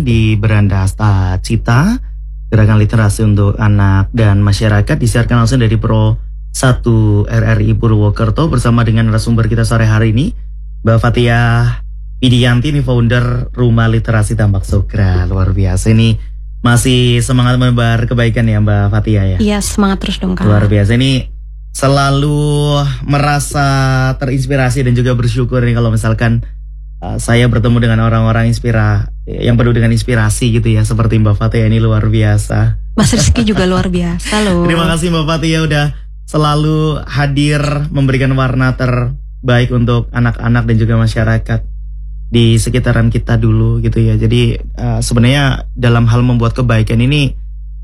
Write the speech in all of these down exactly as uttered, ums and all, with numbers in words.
di Beranda Asta Cita, Gerakan Literasi untuk Anak dan Masyarakat, disiarkan langsung dari Pro satu R R I Purwokerto bersama dengan narasumber kita sore hari ini, Mbak Fathia Widianti, ini founder Rumah Literasi Tambak Sokra. Luar biasa, ini masih semangat menebar kebaikan ya Mbak Fathia ya? Iya, semangat terus dong Kak. Luar biasa, ini selalu merasa terinspirasi dan juga bersyukur nih kalau misalkan uh, saya bertemu dengan orang-orang inspira yang penuh dengan inspirasi gitu ya, seperti Mbak Fathia, ini luar biasa. Mas Rizky juga luar biasa loh. Terima kasih Mbak Fathia udah selalu hadir memberikan warna terbaik untuk anak-anak dan juga masyarakat di sekitaran kita dulu gitu ya. Jadi uh, sebenarnya dalam hal membuat kebaikan ini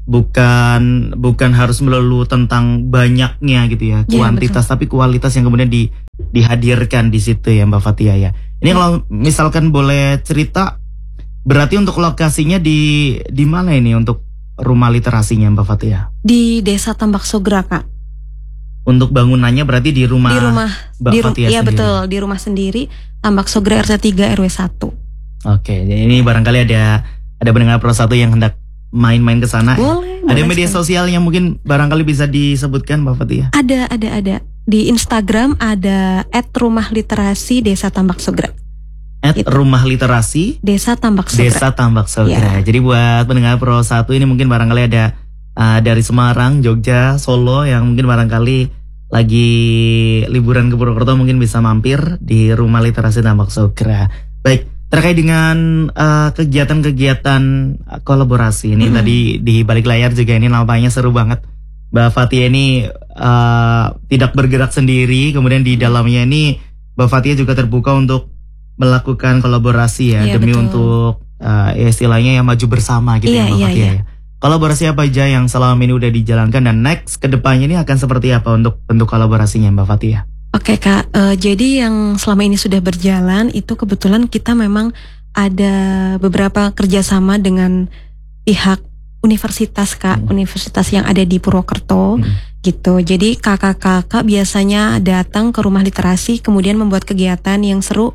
bukan bukan harus melulu tentang banyaknya gitu ya, kuantitas, ya, tapi kualitas yang kemudian di, dihadirkan di situ ya Mbak Fathia ya. Ini ya. Kalau misalkan boleh cerita, berarti untuk lokasinya di di mana ini untuk rumah literasinya Mbak Fathia? Di Desa Tambak Sogra Kak. Untuk bangunannya berarti di rumah, di rumah Mbak di Fathia iya sendiri? Betul, di rumah sendiri Tambak Sogra R T tiga R W satu. Oke, jadi ini barangkali ada ada pendengar Pro satu yang hendak main-main ke sana. Boleh. Ada boleh media sekali. sosial yang mungkin barangkali bisa disebutkan Mbak Fathia? Ada, ada, ada. Di Instagram ada et rumah literasi Desa Tambak Sogra. Et gitu. Rumah Literasi Desa Tambak Sogra. Desa Tambak Sogra. Ya. Jadi buat pendengar Pro satu ini mungkin barangkali ada uh, dari Semarang, Jogja, Solo yang mungkin barangkali lagi liburan ke Purwokerto, mungkin bisa mampir di Rumah Literasi Tambak Sogra. Baik. Terkait dengan uh, kegiatan-kegiatan kolaborasi ini, mm-hmm. tadi di balik layar juga ini nampaknya seru banget. Mbak Fathia ini uh, tidak bergerak sendiri, kemudian di dalamnya ini Mbak Fathia juga terbuka untuk melakukan kolaborasi ya, iya, demi betul. Untuk uh, istilahnya yang maju bersama gitu iya, ya Mbak iya, Fathia. Iya. Kolaborasi apa aja yang selama ini udah dijalankan dan next ke depannya ini akan seperti apa untuk bentuk kolaborasinya Mbak Fathia? Oke Kak, uh, jadi yang selama ini sudah berjalan itu kebetulan kita memang ada beberapa kerjasama dengan pihak universitas Kak, hmm. universitas yang ada di Purwokerto hmm. gitu. Jadi kakak-kakak biasanya datang ke rumah literasi kemudian membuat kegiatan yang seru,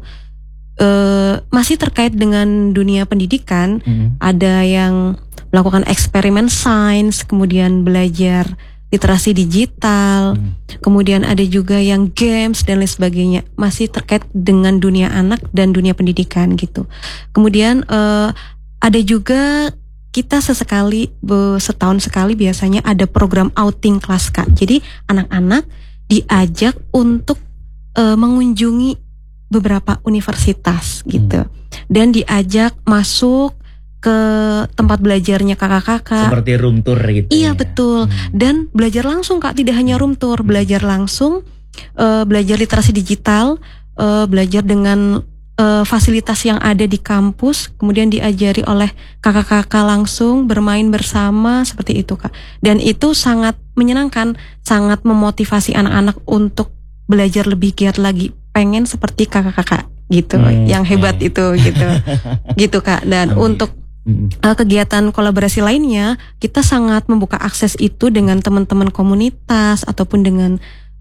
uh, masih terkait dengan dunia pendidikan. Hmm. Ada yang melakukan eksperimen sains, kemudian belajar literasi digital, hmm. kemudian ada juga yang games dan lain sebagainya, masih terkait dengan dunia anak dan dunia pendidikan gitu. Kemudian uh, ada juga kita sesekali setahun sekali biasanya ada program outing kelas Kak. Jadi anak-anak diajak untuk uh, mengunjungi beberapa universitas gitu, hmm. dan diajak masuk ke tempat belajarnya kakak-kakak. Seperti room tour gitu. Iya ya? betul. Hmm. Dan belajar langsung Kak, tidak hanya room tour, belajar langsung, uh, belajar literasi digital, uh, belajar dengan uh, fasilitas yang ada di kampus, kemudian diajari oleh kakak-kakak langsung, bermain bersama seperti itu Kak. Dan itu sangat menyenangkan, sangat memotivasi anak-anak untuk belajar lebih giat lagi, pengen seperti kakak-kakak gitu, hmm, yang hebat okay. itu gitu, gitu Kak. Dan okay. untuk Uh, kegiatan kolaborasi lainnya, kita sangat membuka akses itu dengan teman-teman komunitas ataupun dengan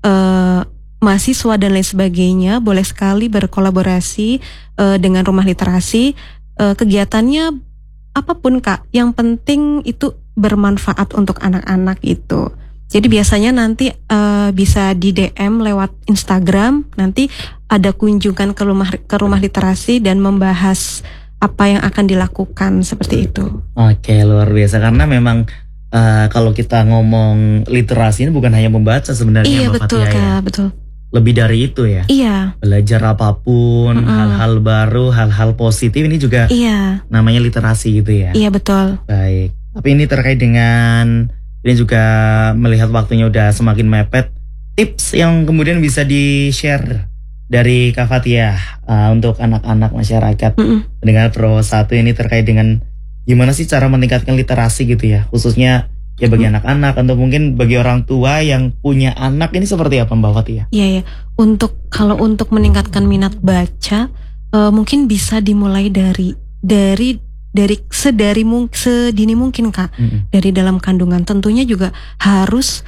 uh, mahasiswa dan lain sebagainya. Boleh sekali berkolaborasi uh, dengan rumah literasi. Uh, kegiatannya apapun Kak, yang penting itu bermanfaat untuk anak-anak itu. Jadi biasanya nanti uh, bisa di D M lewat Instagram, nanti ada kunjungan ke rumah ke rumah literasi dan membahas apa yang akan dilakukan seperti itu. Oke, luar biasa, karena memang uh, kalau kita ngomong literasi ini bukan hanya membaca sebenarnya. Iya Mbak betul Fathia, Kak, ya. betul. Lebih dari itu ya. Iya. Belajar apapun, mm-hmm. hal-hal baru, hal-hal positif ini juga. Iya. Namanya literasi gitu ya. Iya betul. Baik. Tapi ini terkait dengan ini juga melihat waktunya udah semakin mepet. Tips yang kemudian bisa di-share dari Kak Fathia uh, untuk anak-anak masyarakat mm-mm. dengan Pro satu ini terkait dengan gimana sih cara meningkatkan literasi gitu ya, khususnya ya bagi mm. anak-anak atau mungkin bagi orang tua yang punya anak, ini seperti apa Mbak Fathia? Iya ya, untuk kalau untuk meningkatkan minat baca uh, mungkin bisa dimulai dari dari dari sedari mung, sedini mungkin Kak, mm-mm. dari dalam kandungan. Tentunya juga harus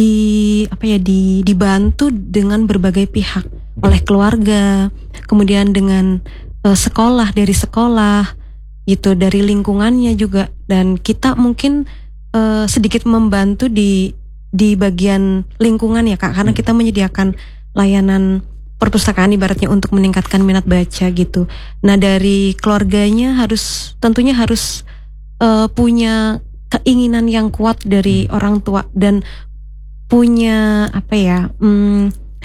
di apa ya di dibantu dengan berbagai pihak, oleh keluarga, kemudian dengan uh, sekolah, dari sekolah, gitu, dari lingkungannya juga, dan kita mungkin uh, sedikit membantu di di bagian lingkungan ya Kak, karena kita menyediakan layanan perpustakaan ibaratnya untuk meningkatkan minat baca gitu. Nah dari keluarganya harus tentunya harus uh, punya keinginan yang kuat dari orang tua dan punya apa ya um,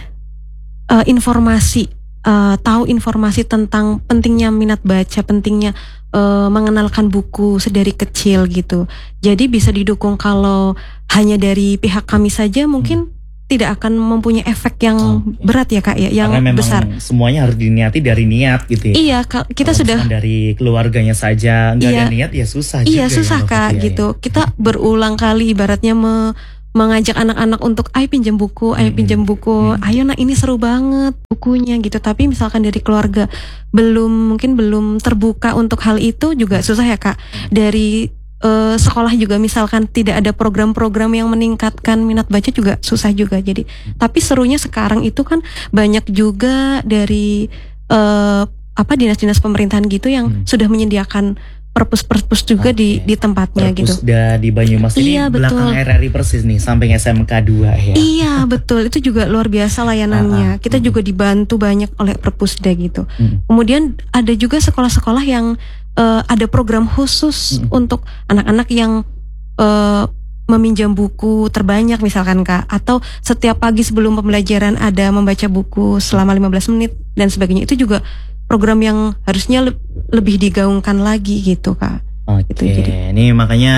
uh, informasi, uh, tahu informasi tentang pentingnya minat baca, pentingnya uh, mengenalkan buku sedari kecil gitu. Jadi bisa didukung. Kalau hanya dari pihak kami saja mungkin hmm. tidak akan mempunyai efek yang okay. berat ya Kak ya, yang karena memang besar. Semuanya harus diniati dari niat gitu ya. Iya Kak, kita kalau sudah dari keluarganya saja nggak iya, ada niat ya susah. Iya juga susah ya, Kak ya, gitu. Ya. Kita berulang kali ibaratnya me, mengajak anak-anak untuk ayo pinjam buku, ayo hmm. pinjam buku, hmm. ayo nak ini seru banget bukunya gitu. Tapi misalkan dari keluarga belum mungkin belum terbuka untuk hal itu juga susah ya Kak. Dari Uh, sekolah juga misalkan tidak ada program-program yang meningkatkan minat baca juga susah juga. Jadi hmm. tapi serunya sekarang itu kan banyak juga dari uh, apa dinas-dinas pemerintahan gitu yang hmm. sudah menyediakan perpus-perpus juga okay. di di tempatnya perpus gitu. Perpusda di Banyumas iya, ini belakang R R I persis nih, samping S M K dua ya. Iya betul, itu juga luar biasa layanannya. Kita juga dibantu banyak oleh Perpusda gitu. Hmm. Kemudian ada juga sekolah-sekolah yang Uh, ada program khusus hmm. untuk anak-anak yang uh, meminjam buku terbanyak misalkan Kak, atau setiap pagi sebelum pembelajaran ada membaca buku selama lima belas menit dan sebagainya. Itu juga program yang harusnya le- lebih digaungkan lagi gitu Kak. Oke, okay. gitu, ini makanya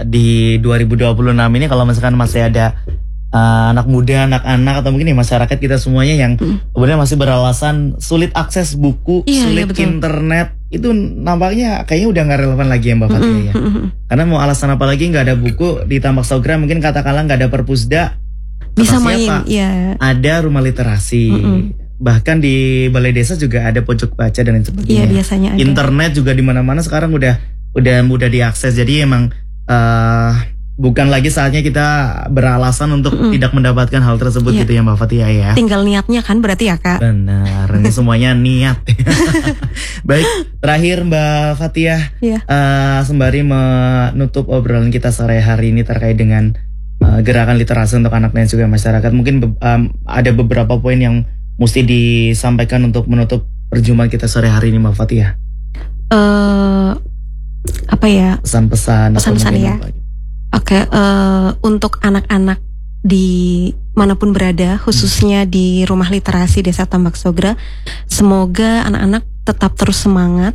di dua ribu dua puluh enam ini kalau misalkan masih ada Uh, anak muda, anak-anak atau mungkin ya masyarakat kita semuanya yang hmm. kemudian masih beralasan sulit akses buku, iya, sulit iya, internet, itu nampaknya kayaknya udah nggak relevan lagi ya Mbak Fatia hmm. ya. Hmm. Karena mau alasan apa lagi, nggak ada buku di Tambak Sogra, mungkin katakanlah nggak ada Perpusda, bisa main, ya. Ada rumah literasi, hmm. bahkan di balai desa juga ada pojok baca dan lain sebagainya. Iya, biasanya ada. Internet juga di mana-mana sekarang udah udah mudah diakses, jadi emang uh, bukan lagi saatnya kita beralasan untuk mm. tidak mendapatkan hal tersebut yeah. gitu ya Mbak Fatia ya. Tinggal niatnya kan berarti ya Kak. Benar, ini semuanya niat. Baik, terakhir Mbak Fatia, yeah. uh, sembari menutup obrolan kita sore hari ini terkait dengan uh, gerakan literasi untuk anak dan juga masyarakat, mungkin be- um, ada beberapa poin yang mesti disampaikan untuk menutup perjumpaan kita sore hari ini Mbak Fatia. Uh, apa ya? Pesan-pesan. Pesan-pesan ya. Apa? Oke, okay, uh, untuk anak-anak di manapun berada, khususnya di Rumah Literasi Desa Tambak Sogra, semoga anak-anak tetap terus semangat,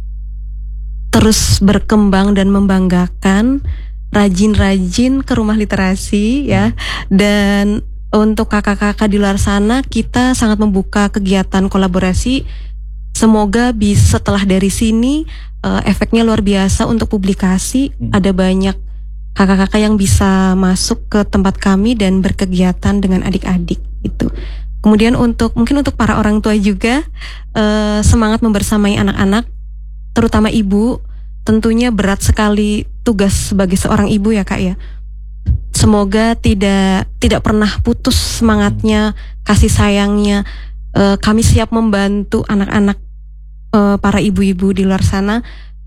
terus berkembang dan membanggakan, rajin-rajin ke Rumah Literasi ya. Dan untuk kakak-kakak di luar sana, kita sangat membuka kegiatan kolaborasi. Semoga bisa setelah dari sini uh, efeknya luar biasa untuk publikasi. Hmm. Ada banyak kakak-kakak yang bisa masuk ke tempat kami dan berkegiatan dengan adik-adik itu. Kemudian untuk mungkin untuk para orang tua juga uh, semangat membersamai anak-anak, terutama ibu. Tentunya berat sekali tugas sebagai seorang ibu ya Kak ya. Semoga tidak tidak pernah putus semangatnya, kasih sayangnya. Uh, kami siap membantu anak-anak, uh, para ibu-ibu di luar sana.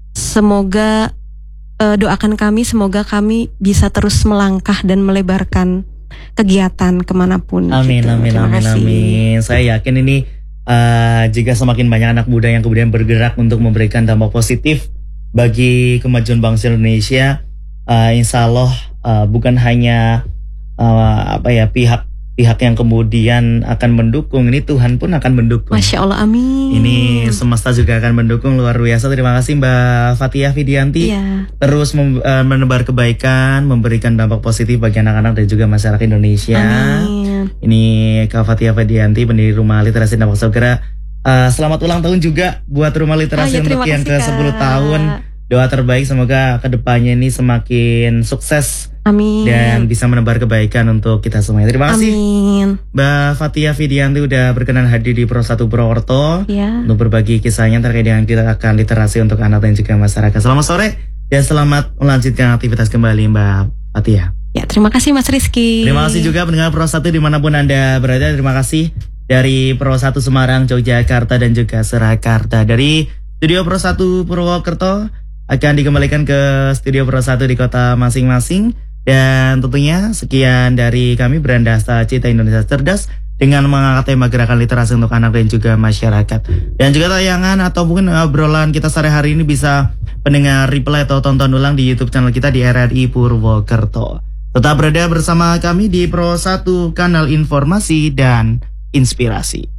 Semoga Uh, doakan kami, semoga kami bisa terus melangkah dan melebarkan kegiatan kemanapun. Amin, gitu. amin, Terima amin, kasih. amin. Saya yakin ini uh, jika semakin banyak anak muda yang kemudian bergerak untuk memberikan dampak positif bagi kemajuan bangsa Indonesia, uh, insya Allah uh, bukan hanya uh, apa ya pihak pihak yang kemudian akan mendukung, ini Tuhan pun akan mendukung. Masya Allah, amin. Ini semesta juga akan mendukung, luar biasa. Terima kasih Mbak Fatia Fidianti. Iya. Terus mem- uh, menebar kebaikan, memberikan dampak positif bagi anak-anak dan juga masyarakat Indonesia. Amin. Ini Kak Fatia Fidianti, pendiri Rumah Literasi Tambak Sogra. Uh, selamat ulang tahun juga buat Rumah Literasi oh, ya, untuk yang ke sepuluh tahun. Doa terbaik, semoga kedepannya ini semakin sukses. Amin. Dan bisa menebar kebaikan untuk kita semuanya. Terima kasih. Amin. Mbak Fatia Fidianti udah berkenan hadir di Pro satu Purwokerto ya. Untuk berbagi kisahnya terkait dengan gerakan literasi untuk anak dan juga masyarakat. Selamat sore dan selamat melanjutkan aktivitas kembali Mbak Fatia. Ya, terima kasih Mas Rizky. Terima kasih juga pendengar Pro satu dimanapun Anda berada. Terima kasih dari Pro satu Semarang, Yogyakarta dan juga Surakarta. Dari Studio Pro satu Purwokerto, akan dikembalikan ke studio Pro satu di kota masing-masing. Dan tentunya sekian dari kami Berandasta Cita Indonesia Cerdas dengan mengangkat tema gerakan literasi untuk anak dan juga masyarakat. Dan juga tayangan atau mungkin obrolan kita sore hari ini bisa pendengar replay atau tonton ulang di YouTube channel kita di R R I Purwokerto. Tetap berada bersama kami di Pro satu, kanal informasi dan inspirasi.